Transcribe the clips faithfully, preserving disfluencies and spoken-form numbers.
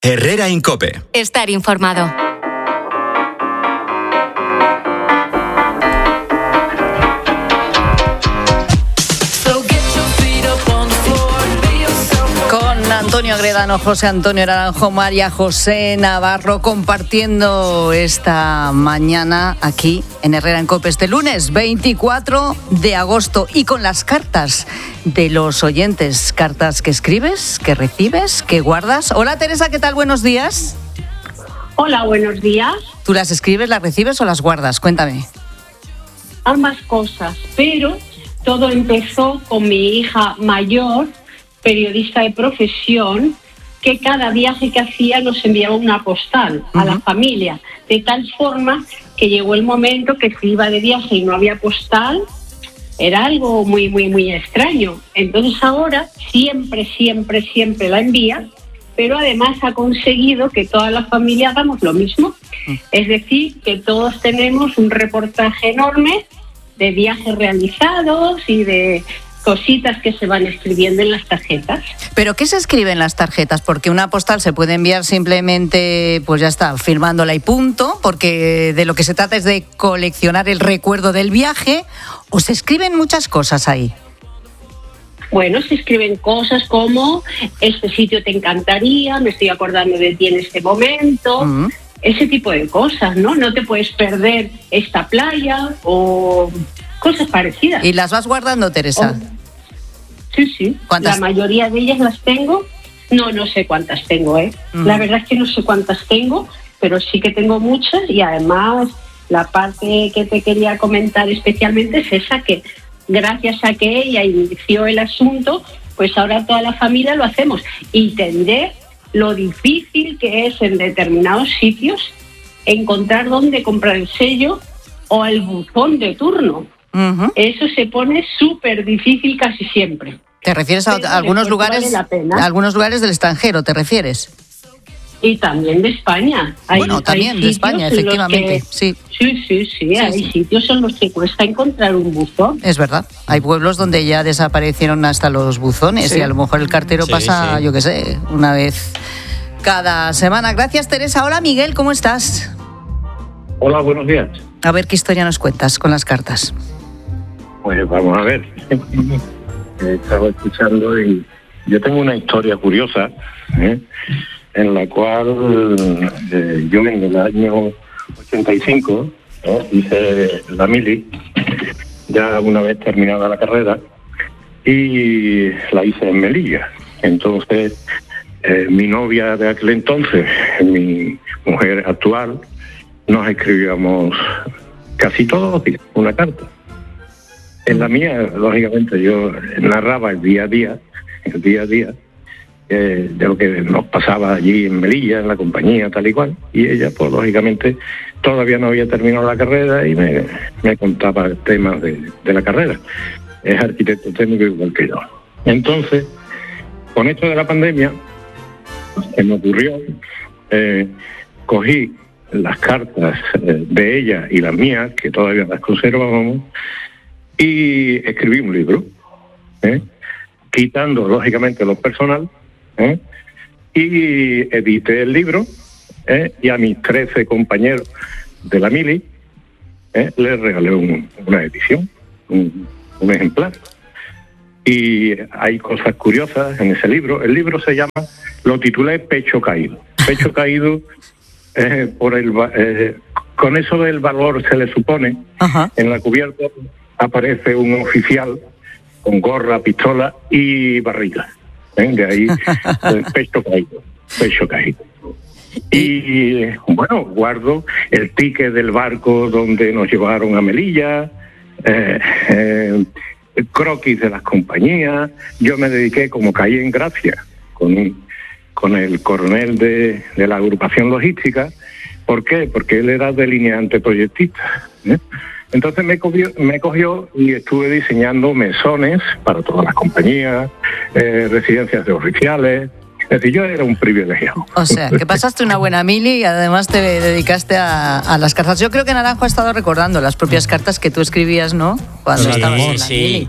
Herrera Incope. Estar informado. Antonio Agredano, José Antonio Naranjo, María José Navarro, compartiendo esta mañana aquí en Herrera en Cope, este lunes veinticuatro de agosto, y con las cartas de los oyentes, cartas que escribes, que recibes, que guardas. Hola Teresa, ¿qué tal? Buenos días. Hola, buenos días. ¿Tú las escribes, las recibes o las guardas? Cuéntame. Ambas cosas, pero todo empezó con mi hija mayor, periodista de profesión, que cada viaje que hacía nos enviaba una postal uh-huh. a la familia, de tal forma que llegó el momento que se iba de viaje y no había postal. Era algo muy, muy, muy extraño. Entonces ahora siempre, siempre, siempre la envía, pero además ha conseguido que toda la familia hagamos lo mismo. Uh-huh. Es decir, que todos tenemos un reportaje enorme de viajes realizados y de cositas que se van escribiendo en las tarjetas. ¿Pero qué se escribe en las tarjetas? Porque una postal se puede enviar simplemente, pues ya está, firmándola y punto, porque de lo que se trata es de coleccionar el recuerdo del viaje, o se escriben muchas cosas ahí. Bueno, se escriben cosas como: este sitio te encantaría, me estoy acordando de ti en este momento, uh-huh. ese tipo de cosas, ¿no? No te puedes perder esta playa, o cosas parecidas. ¿Y las vas guardando, Teresa? Oh. Sí, sí. ¿Cuántas? La mayoría de ellas las tengo. No, no sé cuántas tengo, ¿eh? Uh-huh. La verdad es que no sé cuántas tengo, pero sí que tengo muchas, y además la parte que te quería comentar especialmente es esa, que gracias a que ella inició el asunto, pues ahora toda la familia lo hacemos. Y te diré lo difícil que es en determinados sitios encontrar dónde comprar el sello o el buzón de turno. Uh-huh. Eso se pone súper difícil casi siempre. ¿Te refieres a, a algunos lugares, vale a algunos lugares del extranjero, te refieres? Y también de España. Hay, bueno, también de España, efectivamente. Que, sí, sí, sí, sí, sí hay sí. sitios en los que cuesta encontrar un buzón. Es verdad, hay pueblos donde ya desaparecieron hasta los buzones, sí. y a lo mejor el cartero sí, pasa, sí. yo qué sé, una vez cada semana. Gracias, Teresa. Hola, Miguel, ¿cómo estás? Hola, buenos días. A ver, ¿qué historia nos cuentas con las cartas? Pues vamos a ver. Estaba escuchando y yo tengo una historia curiosa, ¿eh? en la cual eh, yo en el año ochenta y cinco ¿eh? hice la mili, ya una vez terminada la carrera, y la hice en Melilla. Entonces, eh, mi novia de aquel entonces, mi mujer actual, nos escribíamos casi todos los días una carta. En la mía, lógicamente, yo narraba el día a día, el día a día, eh, de lo que nos pasaba allí en Melilla, en la compañía, tal y cual. Y ella, pues, lógicamente, todavía no había terminado la carrera y me, me contaba temas de, de la carrera. Es arquitecto técnico igual que yo. Entonces, con esto de la pandemia, se me ocurrió, eh, cogí las cartas eh, de ella y las mías, que todavía las conservábamos, y escribí un libro, ¿eh? quitando, lógicamente, lo personal, ¿eh? y edité el libro, ¿eh? y a mis trece compañeros de la mili ¿eh? les regalé un, una edición, un, un ejemplar. Y hay cosas curiosas en ese libro. El libro se llama, lo titulé Pecho Caído. Pecho Caído, eh, por el eh, con eso del valor se le supone. Ajá. En la cubierta aparece un oficial con gorra, pistola y barriga. ¿eh? De ahí el pecho caído, pecho caído. Y bueno, guardo el ticket del barco donde nos llevaron a Melilla, eh, eh, el croquis de las compañías. Yo me dediqué, como caí en gracia con, con el coronel de, de la agrupación logística. ¿Por qué? Porque él era delineante proyectista, ¿eh? Entonces me cogió, me cogió y estuve diseñando mesones para todas las compañías, eh, residencias de oficiales. Es decir, yo era un privilegiado. O sea, que pasaste una buena mili y además te dedicaste a, a las cartas. Yo creo que Naranjo ha estado recordando las propias cartas que tú escribías, ¿no? Cuando sí, estabas en la sí. mili.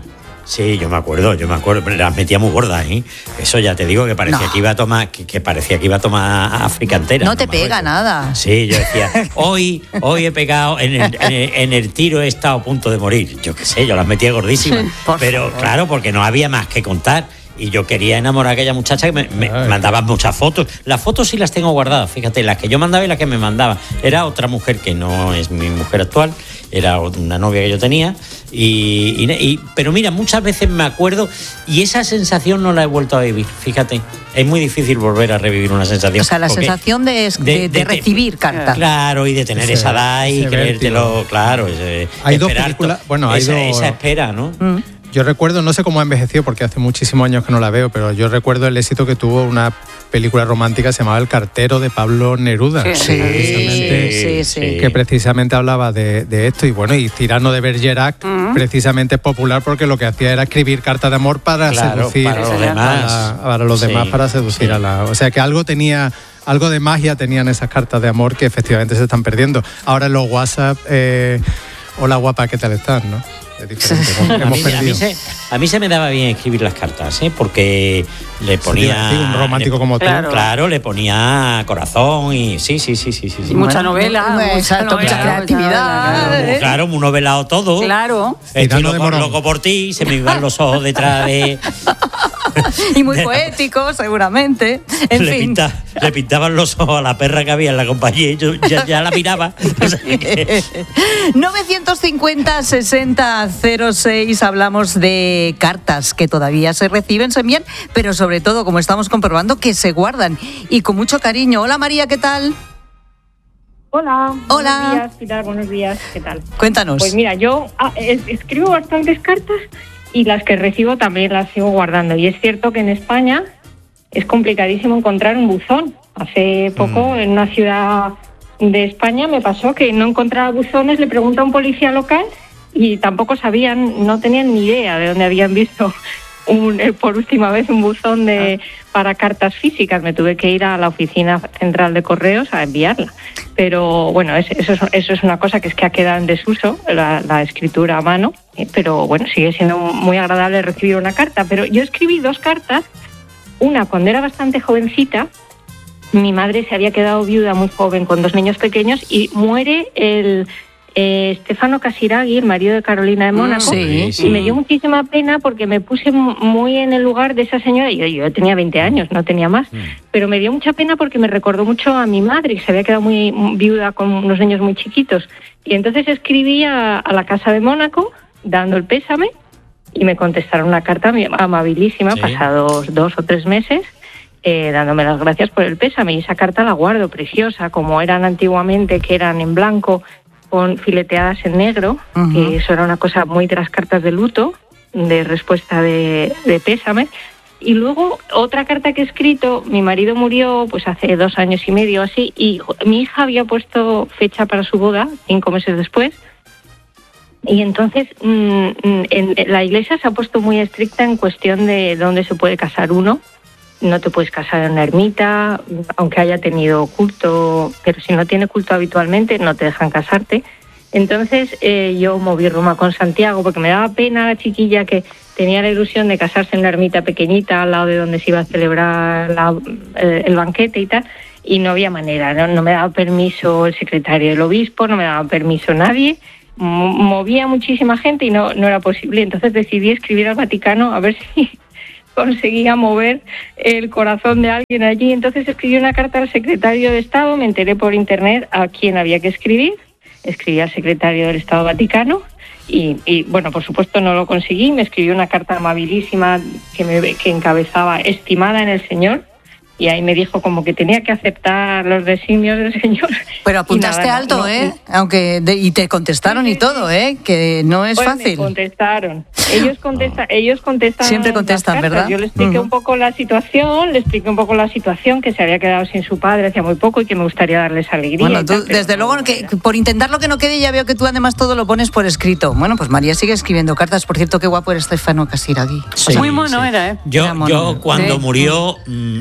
Sí, yo me acuerdo, yo me acuerdo, las metía muy gordas, ¿eh? Eso ya te digo que parecía no. que iba a tomar, que, que parecía que iba a tomar África entera. No te no pega nada. Sí, yo decía, hoy, hoy he pegado, en el, en, el, en el tiro he estado a punto de morir. Yo qué sé, yo las metía gordísimas. Pero favor. Claro, porque no había más que contar. Y yo quería enamorar a aquella muchacha que me, me mandaba muchas fotos. Las fotos sí las tengo guardadas, fíjate, las que yo mandaba y las que me mandaba. Era otra mujer que no es mi mujer actual, era una novia que yo tenía. Y, y, y pero mira, muchas veces me acuerdo y esa sensación no la he vuelto a vivir, fíjate. Es muy difícil volver a revivir una sensación. O sea, la sensación de, de, de, de, de recibir cartas. Claro, y de tener ese, esa edad y creértelo, claro. Ese, hay dos películas, bueno, hay esa, dos... esa espera, ¿no? Mm. Yo recuerdo, no sé cómo ha envejecido porque hace muchísimos años que no la veo, pero yo recuerdo el éxito que tuvo una película romántica que se llamaba El cartero de Pablo Neruda. Sí, precisamente, sí, sí, sí. Que precisamente hablaba de, de esto. Y bueno, y Cyrano de Bergerac uh-huh. precisamente es popular porque lo que hacía era escribir cartas de amor para claro, seducir para los demás. A la, para los demás, sí, para seducir sí. a la... O sea que algo tenía... Algo de magia tenían esas cartas de amor que efectivamente se están perdiendo. Ahora en los WhatsApp, eh, hola guapa, ¿qué tal estás? ¿No? Es diferente. a, mí, a, mí se, a mí se me daba bien escribir las cartas, ¿eh? Porque le ponía... Sí, un romántico le, como tú. Claro. claro, le ponía corazón y sí, sí, sí, sí. sí, sí. Mucha novela, mucha, mucha, novela, mucha creatividad. Claro, ¿eh? Claro, muy novelado todo. Claro. Estoy loco, loco por ti, se me iban los ojos detrás de... Y muy poético, seguramente. En le, fin. Pinta, le pintaban los ojos a la perra que había en la compañía y yo ya, ya la miraba. O sea que... novecientos cincuenta sesenta cero seis, hablamos de cartas que todavía se reciben, se envían, pero sobre todo, como estamos comprobando, que se guardan y con mucho cariño. Hola María, ¿qué tal? Hola. Hola. Buenos días, Pilar, buenos días, ¿qué tal? Cuéntanos. Pues mira, yo ah, es, escribo bastantes cartas y las que recibo también las sigo guardando. Y es cierto que en España es complicadísimo encontrar un buzón. Hace poco, mm. en una ciudad de España, me pasó que no encontraba buzones, le pregunté a un policía local y tampoco sabían, no tenían ni idea de dónde habían visto un, por última vez un buzón de para cartas físicas. Me tuve que ir a la oficina central de correos a enviarla. Pero bueno, eso es, eso es una cosa que es que ha quedado en desuso, la, la escritura a mano, pero bueno, sigue siendo muy agradable recibir una carta. Pero yo escribí dos cartas, una cuando era bastante jovencita. Mi madre se había quedado viuda muy joven con dos niños pequeños y muere el eh, Stefano Casiraghi, el marido de Carolina de Mónaco. Sí, sí. Y me dio muchísima pena porque me puse muy en el lugar de esa señora. Yo, yo tenía veinte años, no tenía más. Pero me dio mucha pena porque me recordó mucho a mi madre, que se había quedado muy viuda con unos niños muy chiquitos. Y entonces escribí a, a la Casa de Mónaco dando el pésame y me contestaron una carta amabilísima, sí. pasados dos o tres meses. Eh, dándome las gracias por el pésame, y esa carta la guardo, preciosa, como eran antiguamente, que eran en blanco con fileteadas en negro, uh-huh. que eso era una cosa muy de las cartas de luto, de respuesta de, de pésame. Y luego otra carta que he escrito, mi marido murió pues hace dos años y medio así, y mi hija había puesto fecha para su boda cinco meses después, y entonces mmm, en, en la iglesia se ha puesto muy estricta en cuestión de dónde se puede casar uno. No te puedes casar en una ermita, aunque haya tenido culto, pero si no tiene culto habitualmente no te dejan casarte. Entonces eh, yo moví Roma con Santiago porque me daba pena la chiquilla que tenía la ilusión de casarse en una ermita pequeñita al lado de donde se iba a celebrar la, eh, el banquete y tal, y no había manera, ¿no? No me daba permiso el secretario del obispo, no me daba permiso nadie, movía muchísima gente y no, no era posible. Entonces decidí escribir al Vaticano a ver si conseguía mover el corazón de alguien allí. Entonces escribí una carta al secretario de Estado, me enteré por internet a quién había que escribir, escribí al secretario del Estado Vaticano y, y bueno, por supuesto no lo conseguí, me escribió una carta amabilísima que, me, que encabezaba estimada en el Señor, y ahí me dijo como que tenía que aceptar los designios del Señor. Pero apuntaste nada, alto, no, ¿eh? No. Aunque de, y te contestaron sí, sí, y todo, ¿eh? Que no es pues fácil. Me contestaron. Ellos contestan, ellos contestan. Siempre contestan, ¿verdad? Yo le expliqué uh-huh. un poco la situación, le expliqué un poco la situación, que se había quedado sin su padre hacía muy poco y que me gustaría darles alegría. Bueno, tú, tal, desde luego, no, que por intentar lo que no quede, ya veo que tú además todo lo pones por escrito. Bueno, pues María sigue escribiendo cartas. Por cierto, qué guapo era Stefano Casiraghi. Sí, muy mono sí. era, ¿eh? Yo, era mono. yo cuando sí. murió, mmm, lo siento,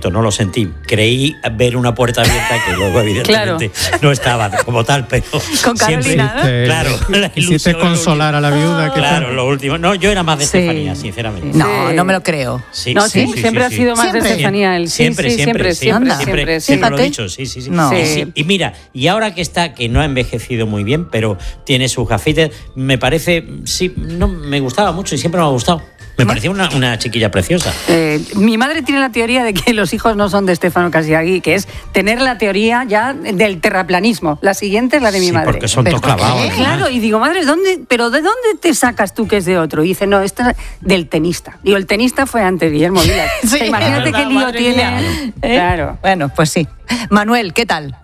momento no lo sentí. Creí ver una puerta abierta que luego evidentemente claro. no estaba como tal, pero con Carolina, siempre, ¿no? Claro, la quisiste consolar a la viuda. Oh, claro, lo último. No, yo era más de sí. Estefanía, sinceramente. No, no me lo creo. Sí, no, sí, sí, siempre sí, sí, ha sido más ¿Siempre? de Estefanía. El, sí, siempre, sí, siempre, siempre, siempre, siempre, siempre, siempre lo he dicho. Sí, sí, sí. No. sí, sí. Y mira, y ahora que está, que no ha envejecido muy bien, pero tiene sus gafitas, me parece, sí, no, me gustaba mucho y siempre me ha gustado. Me parecía una, una chiquilla preciosa. Eh, mi madre tiene la teoría de que los hijos no son de Stefano Casiagui, que es tener la teoría ya del terraplanismo. La siguiente es la de mi sí, madre. porque son todos clavados. Claro, y digo, madre, ¿dónde, pero ¿de dónde te sacas tú que es de otro? Y dice, no, esto es del tenista. Digo, el tenista fue antes, Guillermo Vilas. Sí, imagínate verdad, qué lío tiene. Claro. ¿Eh? Claro. Bueno, pues sí. Manuel, ¿qué tal?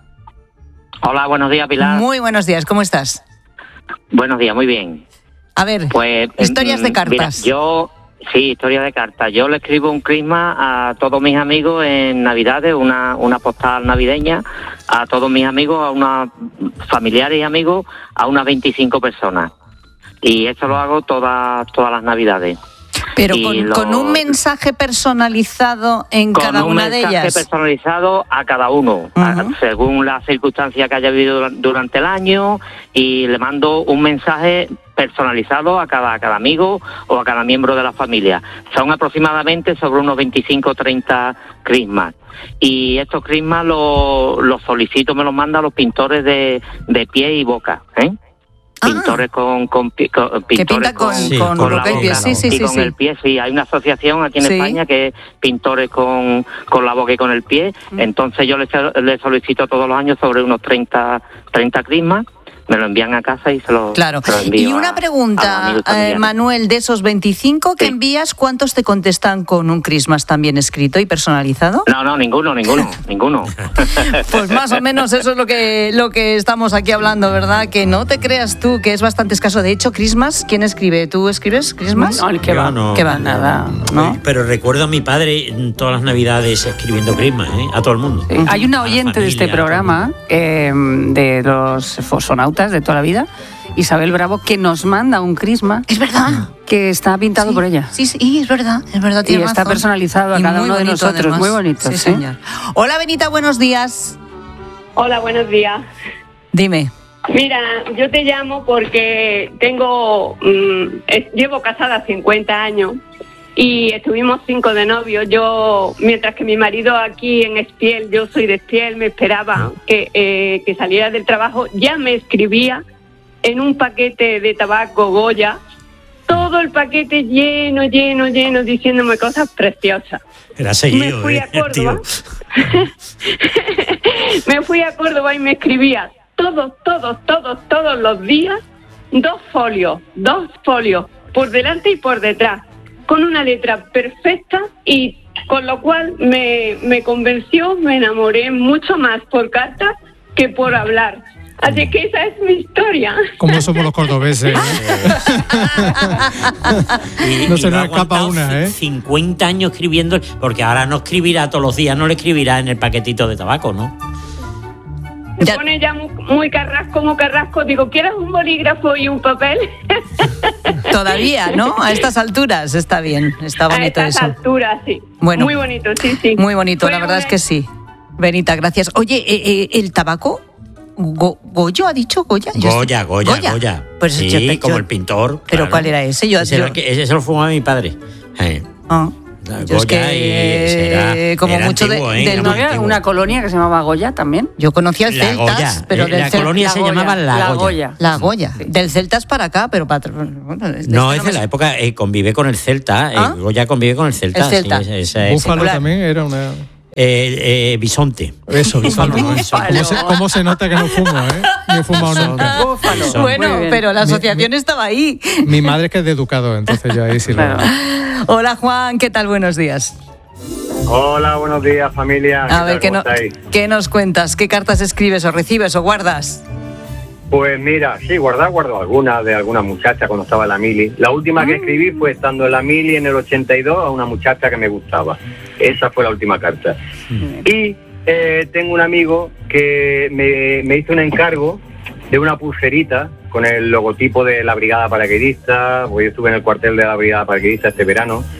Hola, buenos días, Pilar. Muy buenos días, ¿cómo estás? Buenos días, muy bien. A ver, pues, historias de cartas. Mira, yo... Sí, historia de cartas. Yo le escribo un crisma a todos mis amigos en Navidades, una, una postal navideña, a todos mis amigos, a unos familiares y amigos, a unas veinticinco personas. Y esto lo hago todas todas las Navidades. Pero con, lo, con un mensaje personalizado en cada una de ellas. Con un mensaje personalizado a cada uno, uh-huh. a, según la circunstancia que haya vivido durante el año, y le mando un mensaje personalizado a cada, a cada amigo o a cada miembro de la familia. Son aproximadamente sobre unos veinticinco o treinta crismas. Y estos crismas los lo solicito, me los mandan los pintores de, de pie y boca, ¿eh? Pintores ah, con, con, con pintores que pinta con, con, sí, con, con la boca boca y, sí, sí, y sí, con sí. el pie. Sí, hay una asociación aquí en sí. España que es pintores con, con la boca y con el pie. Mm. Entonces yo les, les solicito todos los años sobre unos treinta, treinta crismas. Me lo envían a casa y se lo, claro. se lo envío. Y una a, pregunta, a eh, Manuel, de esos veinticinco que sí. envías, ¿cuántos te contestan con un Christmas también escrito y personalizado? No, no, ninguno, ninguno, ninguno. Pues más o menos eso es lo que lo que estamos aquí hablando, ¿verdad? Que no te creas tú, que es bastante escaso. De hecho, Christmas, ¿quién escribe? ¿Tú escribes Christmas? No, el que va, no, que va, nada, ¿no? Pero recuerdo a mi padre en todas las Navidades escribiendo Christmas, ¿eh? A todo el mundo. Sí. Hay una oyente familia, de este programa, eh, de los fosfonautas de toda la vida, Isabel Bravo, que nos manda un crisma. Es verdad. Que está pintado sí, por ella. Sí, sí, es verdad, es verdad. Y está razón. personalizado a y cada uno de nosotros. Además. Muy bonito. Sí, ¿sí? señor. Hola, Benita, buenos días. Hola, buenos días. Dime. Mira, yo te llamo porque tengo, mmm, llevo casada cincuenta años y estuvimos cinco de novios. Yo, mientras que mi marido aquí en Espiel, yo soy de Espiel, me esperaba que, eh, que saliera del trabajo, ya me escribía en un paquete de tabaco Goya, todo el paquete lleno, lleno, lleno, diciéndome cosas preciosas. Era seguido, me fui eh, a Córdoba. me fui a Córdoba y me escribía todos, todos, todos, todos los días dos folios, dos folios, por delante y por detrás, con una letra perfecta, y con lo cual me, me convenció, me enamoré mucho más por carta que por hablar. Así que esa es mi historia. Como somos los cordobeses, ¿eh? y, no y se nos escapa una, ¿eh? cincuenta años escribiendo, porque ahora no escribirá todos los días, no le escribirá en el paquetito de tabaco, ¿no? Se ya. pone ya muy, muy carrasco, muy carrasco. Digo, ¿quieres un bolígrafo y un papel? Todavía, ¿no? A estas alturas está bien, está bonito eso. A estas eso. alturas, sí. Bueno, muy bonito, sí, sí. Muy bonito, Fue la verdad una... es que sí. Benita, gracias. Oye, eh, eh, ¿el tabaco? Go, ¿Goyo ha dicho Goya? Goya, Goya, Goya, Goya. Pues sí, yo, como yo, el pintor. ¿Pero claro. cuál era ese? Yo, ese, yo... Era, ese se lo fumaba mi padre. Eh. Ah. Yo es que era, como era mucho antiguo, de, ¿eh? del ¿No había una colonia que se llamaba Goya también? Yo conocía el la Celtas, Goya. pero la del colonia Cel... se la llamaba La, la Goya. Goya. La Goya. Sí. Del Celtas para acá, pero para bueno, no, es de la época eh, convive con el Celta. ¿Ah? Eh, Goya convive con el Celta. El Celta. Sí, esa, esa, Búfalo esa. también era una. Eh, eh, bisonte. Eso, Búfalo. ¿no? ¿Cómo, se, ¿Cómo se nota que no fumo, eh? No he fumado nunca. Búfalo. Bueno, pero la asociación mi, estaba ahí. Mi madre es que es de Educado, entonces yo ahí sí lo... Hola, Juan, ¿qué tal? Buenos días. Hola, buenos días, familia. A ver, ¿qué, no, ¿qué nos cuentas? ¿Qué cartas escribes o recibes o guardas? Pues mira, sí, guardar, guardo algunas de alguna muchacha cuando estaba en la mili. La última ah. que escribí fue estando en la mili en el ochenta y dos a una muchacha que me gustaba. Esa fue la última carta. Mm. Y eh, tengo un amigo que me, me hizo un encargo de una pulserita con el logotipo de la Brigada Paracaidista, porque yo estuve en el cuartel de la Brigada Paracaidista este verano,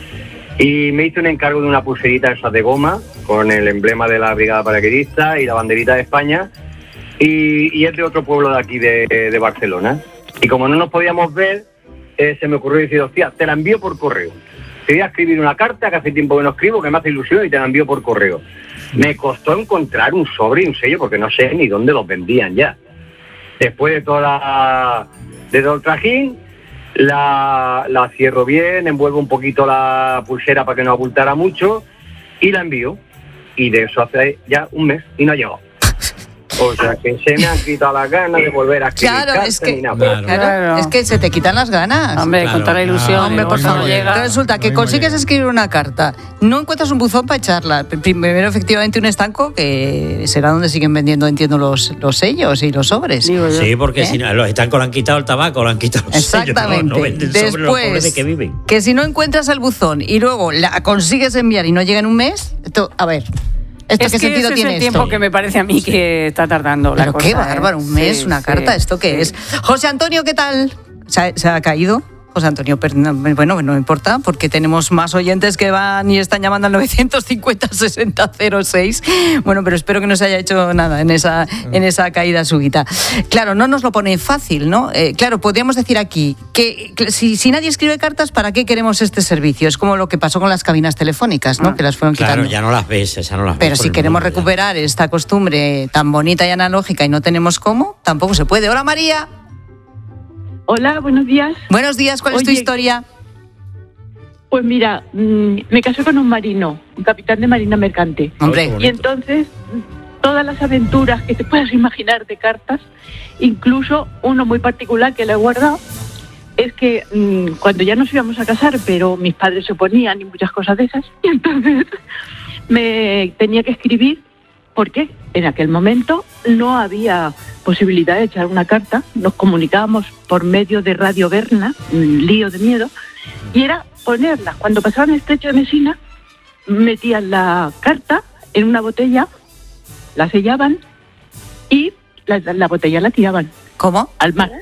Y me hice un encargo de una pulserita esa de goma, con el emblema de la Brigada Paracaidista y la banderita de España, y, y es de otro pueblo de aquí, de, de Barcelona. Y como no nos podíamos ver, eh, se me ocurrió decir, hostia, te la envío por correo. Te voy a escribir una carta, que hace tiempo que no escribo, que me hace ilusión, y te la envío por correo. Me costó encontrar un sobre y un sello, porque no sé ni dónde los vendían ya. Después de toda la, de todo el trajín, la, la cierro bien, envuelvo un poquito la pulsera para que no abultara mucho, y la envío. Y de eso hace ya un mes, y no ha llegado. O sea, que se me han quitado las ganas de volver a escribir. Claro, cartas es que, ni nada. claro, claro. Es que se te quitan las ganas. Hombre, claro, con toda la ilusión. No, hombre, por no, favor. no llega. Resulta que consigues escribir una carta, no encuentras un buzón para echarla. Primero, efectivamente, un estanco, que será donde siguen vendiendo, entiendo, los, los sellos y los sobres. Sí, porque ¿Eh? si no, los estancos le han quitado el tabaco, le han quitado los Exactamente. sellos. No, no venden Después, sobre los pobres de que viven. Que si no encuentras el buzón y luego la consigues enviar y no llega en un mes, esto, a ver... ¿Esto es qué que sentido ese tiene es el esto? tiempo que me parece a mí sí. que está tardando la Pero cosa. qué bárbaro, un mes, sí, una sí, carta, ¿esto qué sí. es? José Antonio, ¿qué tal? ¿Se ha, se ha caído? José Antonio, bueno, no importa, porque tenemos más oyentes que van y están llamando al nueve cincuenta, sesenta, cero seis. Bueno, pero espero que no se haya hecho nada en esa, en esa caída súbita. Claro, no nos lo pone fácil, ¿no? Eh, claro, podríamos decir aquí que, que si, si nadie escribe cartas, ¿para qué queremos este servicio? Es como lo que pasó con las cabinas telefónicas, ¿no? Ah, que las fueron claro, quitando. ya no las ves, ya no las Pero ves si queremos mundo, recuperar ya. esta costumbre tan bonita y analógica y no tenemos cómo, tampoco se puede. Hola, María. Hola, buenos días. Buenos días, ¿cuál Oye, es tu historia? Pues mira, mmm, me casé con un marino, un capitán de marina mercante. Hombre. Y entonces, todas las aventuras que te puedas imaginar de cartas, incluso uno muy particular que le he guardado, es que mmm, cuando ya nos íbamos a casar, pero mis padres se oponían y muchas cosas de esas, y entonces me tenía que escribir, porque en aquel momento no había posibilidad de echar una carta, nos comunicábamos por medio de Radio Berna, un lío de miedo, y era ponerla. Cuando pasaban el estrecho de Mesina, metían la carta en una botella, la sellaban y la, la botella la tiraban. ¿Cómo? Al mar.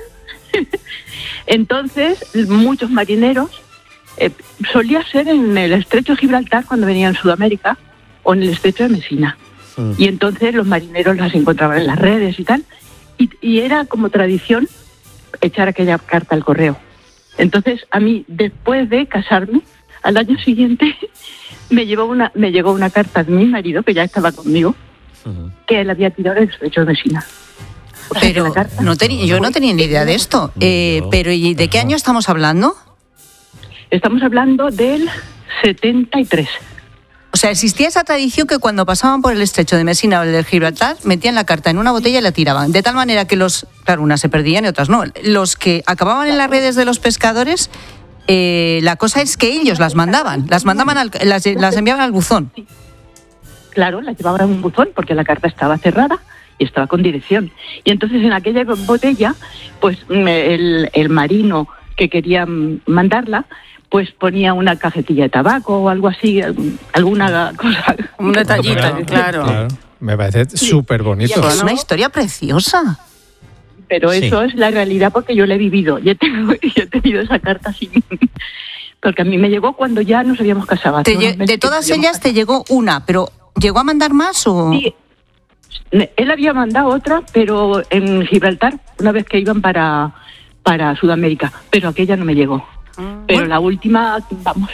Entonces, muchos marineros, eh, solía ser en el estrecho de Gibraltar cuando venían a Sudamérica, o en el estrecho de Mesina. Mm. Y entonces los marineros las encontraban en las redes y tal, y, y era como tradición echar aquella carta al correo. Entonces, a mí, después de casarme, al año siguiente, me llegó una, me llegó una carta de mi marido, que ya estaba conmigo, uh-huh. que él había tirado el estrecho de Mesina. O sea, pero no ten, yo no tenía ni idea de esto. Eh, pero ¿y de qué año estamos hablando? Estamos hablando del setenta y tres. O sea, existía esa tradición que cuando pasaban por el estrecho de Mesina o el de Gibraltar, metían la carta en una botella y la tiraban. De tal manera que los, claro, unas se perdían y otras no. Los que acababan en las redes de los pescadores, eh, la cosa es que ellos las mandaban, las mandaban, al, las, las enviaban al buzón. Claro, las llevaban a un buzón porque la carta estaba cerrada y estaba con dirección. Y entonces en aquella botella, pues el, el marino que quería mandarla, pues ponía una cajetilla de tabaco o algo así, alguna cosa. Un detallito, claro. claro. Me parece súper bonito. Es una historia preciosa. Pero sí. Eso es la realidad porque yo la he vivido. Yo, tengo, yo he tenido esa carta así. Porque a mí me llegó cuando ya nos habíamos casado. Te lle- de todas ellas casado. Te llegó una, pero ¿llegó a mandar más o...? Sí. Él había mandado otra, pero en Gibraltar, una vez que iban para, para Sudamérica. Pero aquella no me llegó. Pero la última, vamos,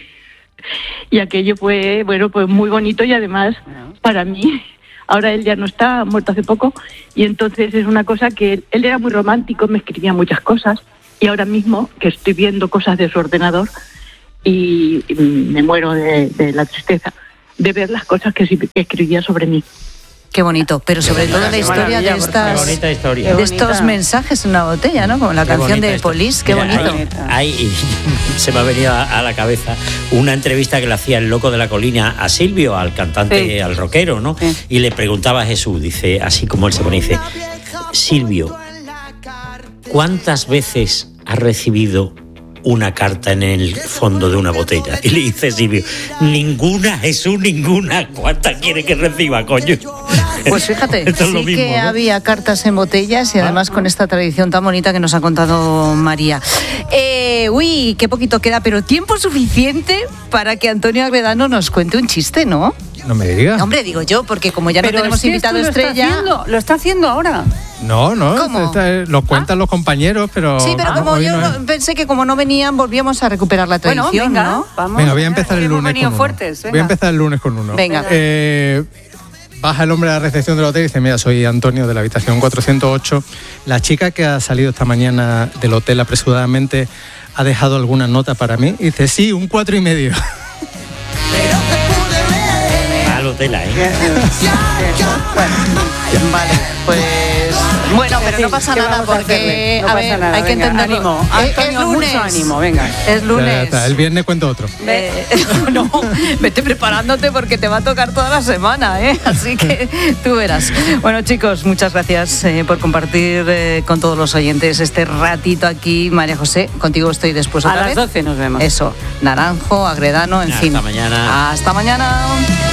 y aquello fue, bueno, pues muy bonito y además para mí, ahora él ya no está, ha muerto hace poco, y entonces es una cosa que él, él era muy romántico, me escribía muchas cosas, y ahora mismo que estoy viendo cosas de su ordenador y, y me muero de, de la tristeza de ver las cosas que, que escribía sobre mí. Qué bonito, pero sobre todo la historia de estas historia. de estos mensajes en una botella, ¿no? Como la qué canción de Police, qué Mira, bonito. Hay, hay, se me ha venido a, a la cabeza una entrevista que le hacía el Loco de la Colina a Silvio, al cantante, sí. al rockero, ¿no? Sí. Y le preguntaba a Jesús, dice, así como él se pone, dice, Silvio, ¿cuántas veces has recibido una carta en el fondo de una botella? Y le dice Silvio, ninguna, Jesús, ninguna. ¿Cuántas quiere que reciba, coño? Pues fíjate, Esto es lo sí mismo, que ¿no? había cartas en botellas y además con esta tradición tan bonita que nos ha contado María. Eh, uy, qué poquito queda, pero tiempo suficiente para que Antonio Agredano nos cuente un chiste, ¿no? No me digas. Hombre, digo yo, porque como ya no Pero tenemos es que invitado esto lo está estrella... haciendo, lo está haciendo ahora. No, no, ¿Cómo? esta- lo cuentan los compañeros, pero... Sí, pero no, como hoy yo no no- es. pensé que como no venían, volvíamos a recuperar la Bueno, tradición, venga, ¿no? vamos. Venga, voy a empezar el Hemos lunes venido con uno. fuertes, venga. Voy a empezar el lunes con uno. Venga. Eh, baja el hombre a la recepción del hotel y dice, mira, soy Antonio de la habitación cuatrocientos ocho. La chica que ha salido esta mañana del hotel apresuradamente ha dejado alguna nota para mí. Y dice, sí, un cuatro y medio. Malo tela, ¿eh? Bueno, vale, pues... Bueno, pero no pasa ¿Qué nada vamos a porque, hacerle? No a pasa ver, nada, hay que venga, entenderlo. ánimo. Eh, Es, Antonio, lunes. mucho ánimo, venga. Es Ya, ya lunes. está, el viernes cuento otro. Eh, no, vete preparándote porque te va a tocar toda la semana, ¿eh? Así que tú verás. Bueno, chicos, muchas gracias eh, por compartir eh, con todos los oyentes este ratito aquí. María José, contigo estoy después A otra las vez. doce nos vemos. Eso, Naranjo, Agredano, en Hasta fin. mañana. Hasta mañana.